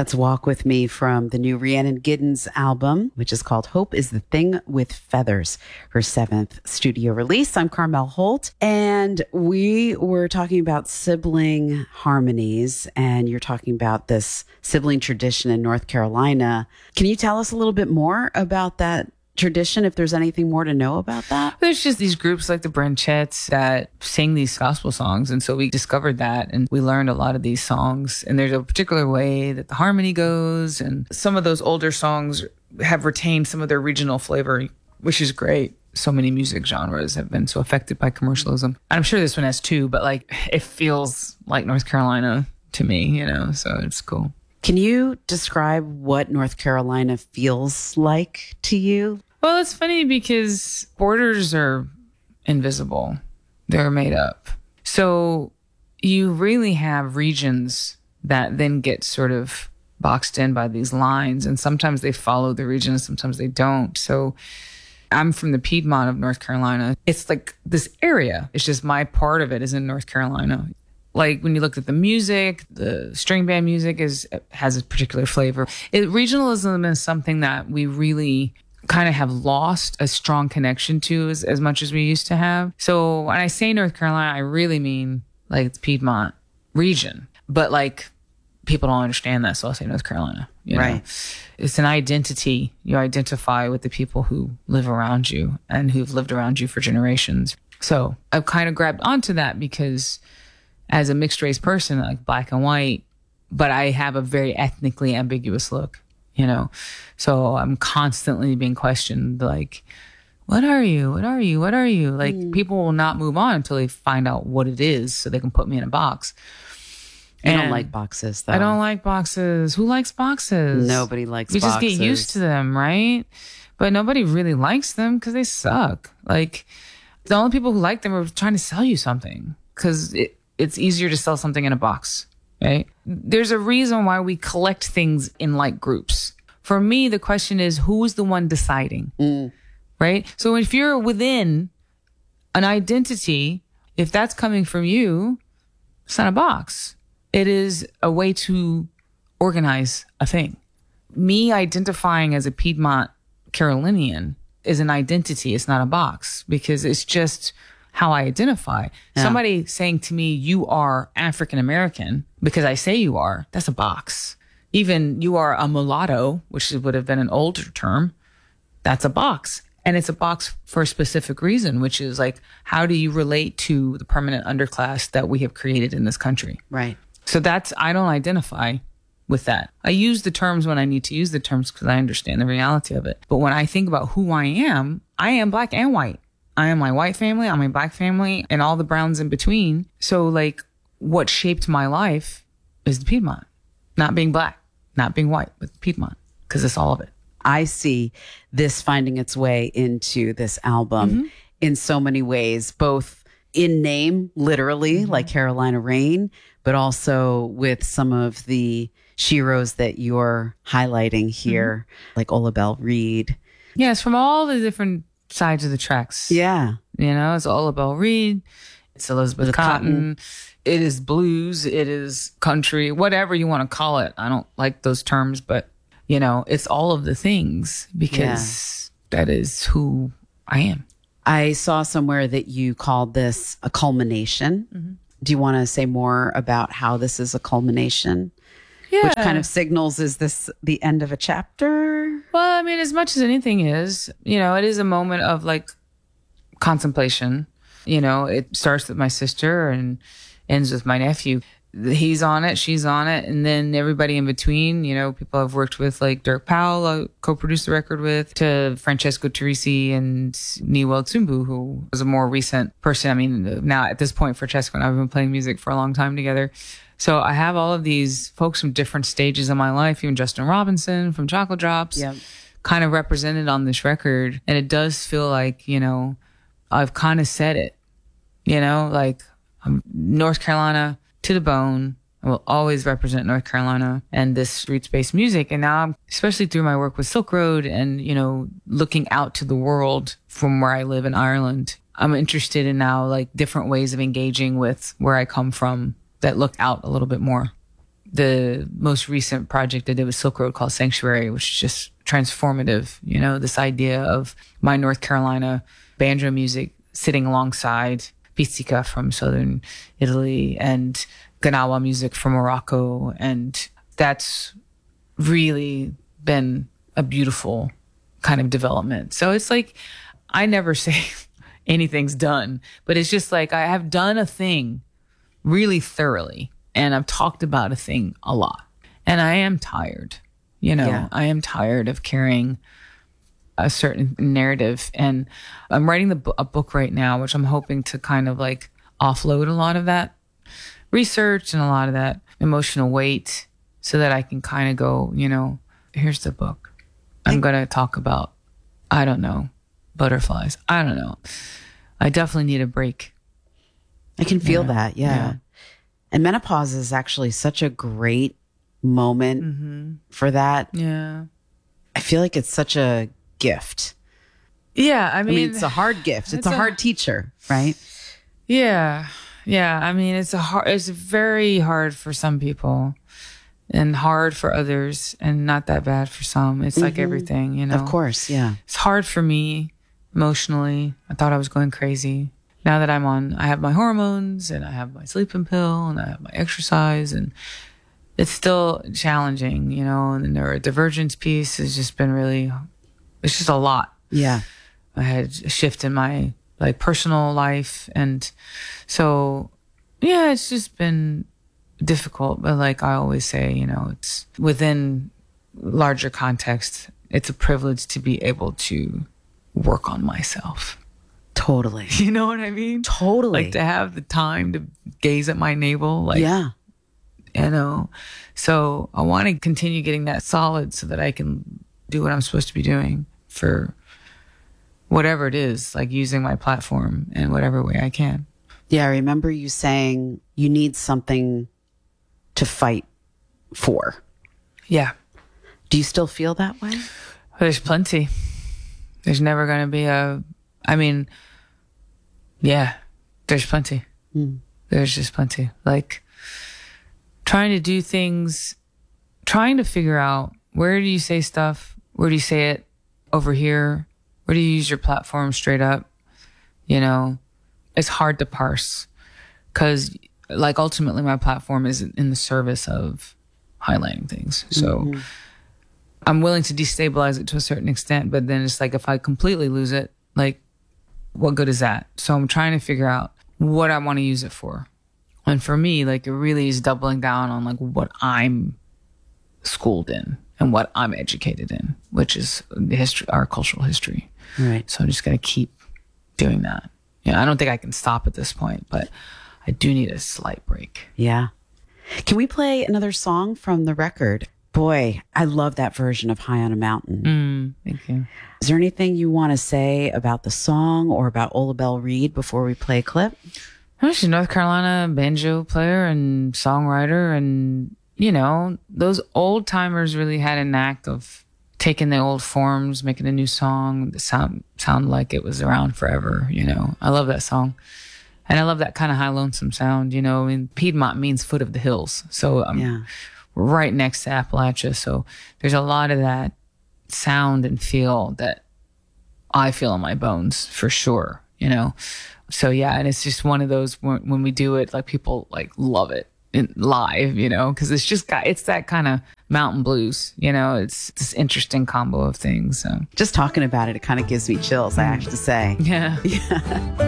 That's Walk With Me from the new Rhiannon Giddens album, which is called Hope is the Thing with Feathers, her 7th studio release. I'm Carmel Holt, and we were talking about sibling harmonies, and you're talking about this sibling tradition in North Carolina. Can you tell us a little bit more about that tradition, if there's anything more to know about that? There's just these groups like the Branchettes that sing these gospel songs. And so we discovered that and we learned a lot of these songs. And there's a particular way that the harmony goes. And some of those older songs have retained some of their regional flavor, which is great. So many music genres have been so affected by commercialism. I'm sure this one has too, but like it feels like North Carolina to me, you know, so it's cool. Can you describe what North Carolina feels like to you? Well, it's funny because borders are invisible. They're made up. So you really have regions that then get sort of boxed in by these lines. And sometimes they follow the region, sometimes they don't. So I'm from the Piedmont of North Carolina. It's like this area. It's just my part of it is in North Carolina. Like when you look at the music, the string band music has a particular flavor. Regionalism is something that we really kind of have lost a strong connection to as much as we used to have. So when I say North Carolina, I really mean like the Piedmont region. But like people don't understand that, so I'll say North Carolina. You know? It's an identity. You identify with the people who live around you and who've lived around you for generations. So I've kind of grabbed onto that because as a mixed race person, like black and white, but I have a very ethnically ambiguous look, you know? So I'm constantly being questioned, like, what are you? What are you? What are you? Like people will not move on until they find out what it is so they can put me in a box. You don't like boxes, though. I don't like boxes. Who likes boxes? Nobody likes boxes. We just get used to them, right? But nobody really likes them because they suck. Like the only people who like them are trying to sell you something because it's easier to sell something in a box, right? There's a reason why we collect things in like groups. For me, the question is, who is the one deciding, right? So if you're within an identity, if that's coming from you, it's not a box. It is a way to organize a thing. Me identifying as a Piedmont Carolinian is an identity. It's not a box because it's just how I identify. Yeah. Somebody saying to me, you are African American because I say you are, that's a box. Even you are a mulatto, which would have been an older term, that's a box. And it's a box for a specific reason, which is like, how do you relate to the permanent underclass that we have created in this country? Right. So I don't identify with that. I use the terms when I need to use the terms because I understand the reality of it. But when I think about who I am black and white. I am my white family, I'm my black family, and all the browns in between. So like what shaped my life is the Piedmont. Not being black, not being white, but the Piedmont, because it's all of it. I see this finding its way into this album in so many ways, both in name, literally, like Carolina Rain, but also with some of the sheroes that you're highlighting here, like Ola Belle Reed. Yes, from all the different sides of the tracks. Yeah. You know, it's Ola Belle Reed, it's Elizabeth Cotton, it is blues, it is country, whatever you want to call it. I don't like those terms, but, you know, it's all of the things because that is who I am. I saw somewhere that you called this a culmination. Do you want to say more about how this is a culmination? Yeah. Which kind of signals, is this the end of a chapter? Well, I mean, as much as anything is, you know, it is a moment of like contemplation. You know, it starts with my sister and ends with my nephew. He's on it, she's on it, and then everybody in between, you know, people I've worked with like Dirk Powell, I co-produced the record with, to Francesco Turrisi and Niwel Tsumbu, who was a more recent person. I mean, now at this point, Francesco and I have been playing music for a long time together. So I have all of these folks from different stages of my life, even Justin Robinson from Chocolate Drops, kind of represented on this record. And it does feel like, you know, I've kind of said it, you know, like I'm North Carolina to the bone. I will always represent North Carolina and this roots-based music. And now, especially through my work with Silk Road and, you know, looking out to the world from where I live in Ireland, I'm interested in now like different ways of engaging with where I come from that look out a little bit more. the most recent project I did with Silk Road called Sanctuary, which is just transformative. You know, this idea of my North Carolina banjo music sitting alongside pizzica from southern Italy and Ganawa music from Morocco. And that's really been a beautiful kind of development. So it's like, I never say anything's done, but it's just like I have done a thing really thoroughly and I've talked about a thing a lot. And I am tired, you know, Yeah. I am tired of carrying a certain narrative. And I'm writing a book right now, which I'm hoping to kind of like offload a lot of that research and a lot of that emotional weight so that I can kind of go, you know, here's the book. I'm going to talk about, I don't know, butterflies. I don't know. I definitely need a break. I can feel that. Yeah. And menopause is actually such a great moment for that. Yeah. I feel like it's such a gift. Yeah. I I mean, mean, it's a hard gift. It's a hard teacher, right? yeah. Yeah. I mean, it's very hard for some people and hard for others and not that bad for some. It's like everything, you know. Of course. Yeah. It's hard for me emotionally. I thought I was going crazy. Now that I have my hormones and I have my sleeping pill and I have my exercise, and it's still challenging, you know, and the neurodivergence piece has just been it's just a lot. Yeah. I had a shift in my like personal life. And so, yeah, it's just been difficult. But like I always say, you know, it's within larger context, it's a privilege to be able to work on myself. Totally. You know what I mean? Totally. Like to have the time to gaze at my navel. Like, yeah. you know, so I want to continue getting that solid so that I can do what I'm supposed to be doing for whatever it is, like using my platform in whatever way I can. Yeah. I remember you saying you need something to fight for. Yeah. Do you still feel that way? There's plenty. There's never going to be yeah, there's plenty. There's just plenty. Like trying to do things, trying to figure out where do you say stuff? Where do you say it over here? Where do you use your platform straight up? You know, it's hard to parse because like ultimately my platform is in the service of highlighting things. So I'm willing to destabilize it to a certain extent, but then it's like if I completely lose it, like what good is that? So I'm trying to figure out what I want to use it for. And for me, like it really is doubling down on like what I'm schooled in and what I'm educated in, which is the history, our cultural history. Right. So I'm just going to keep doing that. Yeah, I don't think I can stop at this point, but I do need a slight break. Yeah. Can we play another song from the record? Boy, I love that version of High on a Mountain. Thank you. Is there anything you want to say about the song or about Ola Belle Reed before we play a clip? She's a North Carolina banjo player and songwriter. And, you know, those old timers really had a knack of taking the old forms, making a new song that sound like it was around forever. You know, I love that song. And I love that kind of high lonesome sound. You know, I mean, Piedmont means foot of the hills. So we're right next to Appalachia. So there's a lot of that sound and feel that I feel in my bones for sure, you know? So yeah, and it's just one of those when we do it, like people like love it live, you know, because it's that kind of mountain blues, you know, it's this interesting combo of things. So Just talking about it, it kind of gives me chills, I have to say. yeah.